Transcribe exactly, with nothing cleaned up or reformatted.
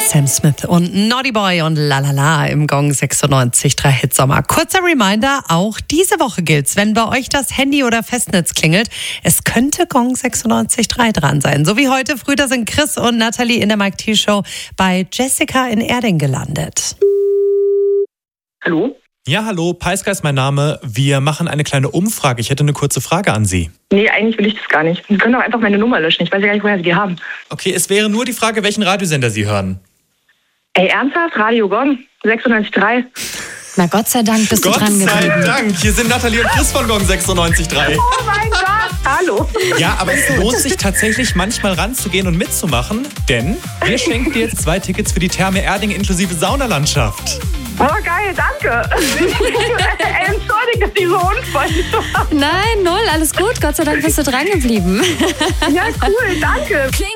Sam Smith und Naughty Boy und Lalala im Gong sechsundneunzig Komma drei Hitsommer. Kurzer Reminder, auch diese Woche gilt's, wenn bei euch das Handy oder Festnetz klingelt, es könnte Gong sechsundneunzig Komma drei dran sein. So wie heute früh, da sind Chris und Nathalie in der Mike T Show bei Jessica in Erding gelandet. Hallo? Ja, hallo, Peiska ist mein Name. Wir machen eine kleine Umfrage. Ich hätte eine kurze Frage an Sie. Nee, eigentlich will ich das gar nicht. Sie können doch einfach meine Nummer löschen. Ich weiß ja gar nicht, woher Sie die haben. Okay, es wäre nur die Frage, welchen Radiosender Sie hören. Ey, ernsthaft? Radio Gong sechsundneunzig Komma drei? Na Gott sei Dank bist Gott du dran sei geblieben. Dank, hier sind Nathalie und Chris von Gong sechsundneunzig Komma drei. Oh mein Gott, hallo. Ja, aber es lohnt sich tatsächlich manchmal ranzugehen und mitzumachen, denn wir schenken dir jetzt zwei Tickets für die Therme Erding inklusive Saunalandschaft. Oh, geil, danke. Ey, entschuldige, dass ich so unfreundlich war. Nein, null, alles gut. Gott sei Dank bist du dran geblieben. Ja, cool, danke.